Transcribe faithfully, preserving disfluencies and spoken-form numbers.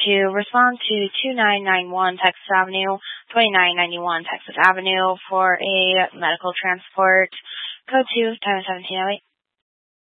to respond to two nine nine one Texas Avenue, twenty-nine ninety-one Texas Avenue for a medical transport. Code two, time seventeen oh eight.